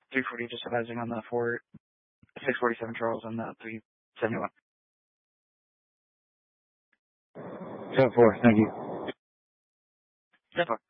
340, just advising on the 647 Charles and the 371. 7-4, thank you. 10-4.